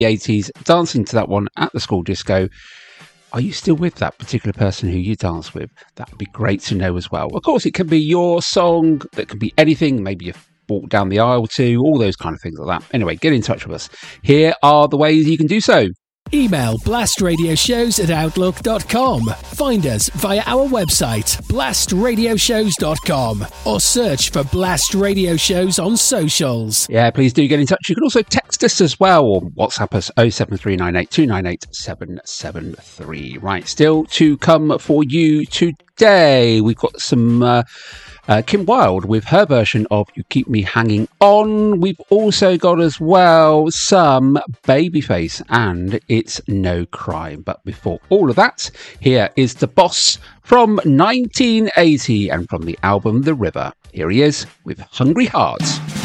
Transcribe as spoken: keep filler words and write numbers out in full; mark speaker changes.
Speaker 1: the eighties, dancing to that one at the school disco. Are you still with that particular person who you dance with? That would be great to know as well. Of course, it can be your song. That can be anything. Maybe you've walked down the aisle to, all those kind of things like that. Anyway, get in touch with us. Here are the ways you can do so.
Speaker 2: Email blastradioshows at outlook dot com. Find us via our website, blast radio shows dot com, or search for Blast Radio Shows on socials.
Speaker 1: Yeah, please do get in touch. You can also text us as well, or WhatsApp us oh seven three nine eight two nine eight seven seven three. Right, still to come for you today. We've got some... Uh, Uh, Kim Wilde with her version of You Keep Me Hanging On. We've also got as well some Babyface and It's No Crime. But before all of that, here is The Boss from nineteen eighty and from the album The River. Here he is with Hungry Hearts.